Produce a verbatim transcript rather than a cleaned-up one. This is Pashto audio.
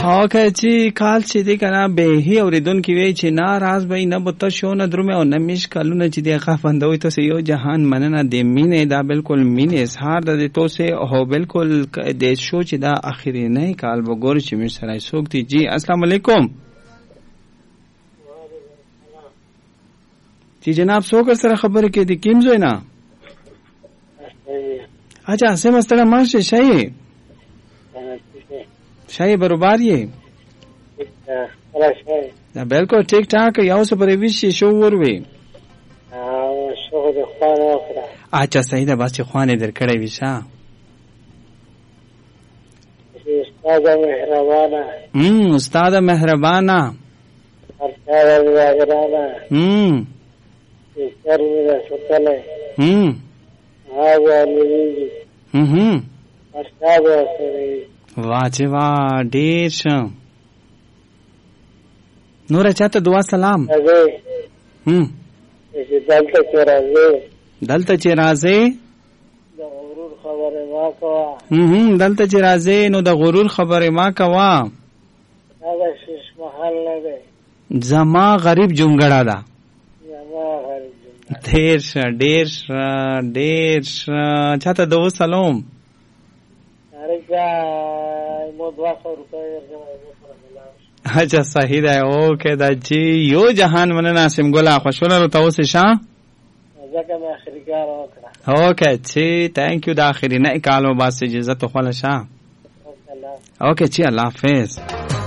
اوکه چې کال چې دی کنه به هی اوریدونکو وی چې ناراض به نه بوت شو نه درومه او نه میش کلونه چې دی خفندوي ته یو جهان مننه د مینې دا بالکل مینې اظهار د تو سه او بالکل د شو چې دا اخیری نه کال وګور چې مې سره سوک دی. جی السلام علیکم. جی جناب سوک سره خبره کې دي کیم زوی نه اچھا سم استره ماشه شي شای برابر یې دا بالکل ټیک ټاک یو څه پرې وشي شو وروي او شو د خوانه وکړه. اچھا صحیح ده بس چې خوانه درکړې وشا استاد مهربانه هم استاد مهربانه استاد مهربانه هم سترمه ستله هم هاو لوي هم هم استاد سره واجه وا ډیر ښه. نور چاته دعا سلام هم چې دلته چې راځي دلته چې راځي د غرور خبره ما کوه هم هم دلته چې راځي نو د غرور خبره ما کوه هغه شش محل نه دی زما غریب جونګړه ده زما غریب جونګړه ډیر ښه ډیر ښه ډیر ښه چاته دعا سلام اچھا صحیح ده اوکے دا جی یو جهان مننه سیم ګلا خوشاله رو تاسو شه ځکه ما اخري کار وکړه اوکے چی تhank you دا اخري نه کالو باسه اجازه تو خلا شه اوکے چی الله حافظ.